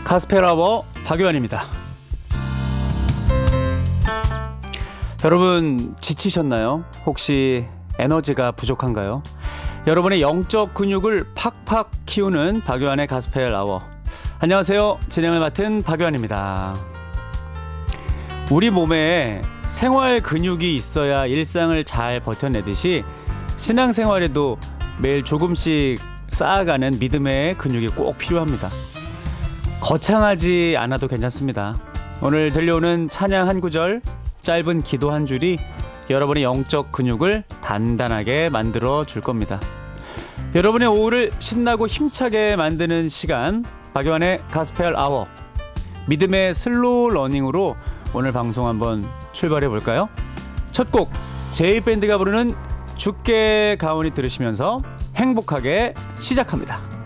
카스페라워 박요한입니다. 여러분 지치셨나요? 혹시 에너지가 부족한가요? 여러분의 영적 근육을 팍팍 키우는 박요한의 가스펠아워. 안녕하세요. 진행을 맡은 박요한입니다. 우리 몸에 생활 근육이 있어야 일상을 잘 버텨내듯이 신앙생활에도 매일 조금씩 쌓아가는 믿음의 근육이 꼭 필요합니다. 거창하지 않아도 괜찮습니다. 오늘 들려오는 찬양 한 구절, 짧은 기도 한 줄이 여러분의 영적 근육을 단단하게 만들어 줄 겁니다. 여러분의 오후를 신나고 힘차게 만드는 시간, 박요한의 가스펠 아워. 믿음의 슬로우 러닝으로 오늘 방송 한번 출발해 볼까요? 첫 곡 제이밴드가 부르는 주께 가오니 들으시면서 행복하게 시작합니다.